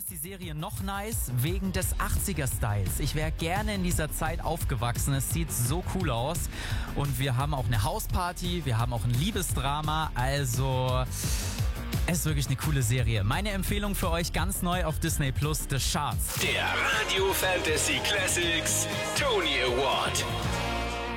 ist die Serie noch nice wegen des 80er-Styles. Ich wäre gerne in dieser Zeit aufgewachsen. Es sieht so cool aus. Und wir haben auch eine Hausparty, wir haben auch ein Liebesdrama. Also, es ist wirklich eine coole Serie. Meine Empfehlung für euch ganz neu auf Disney Plus, The Charts. Der Radio Fantasy Classics Tony Award.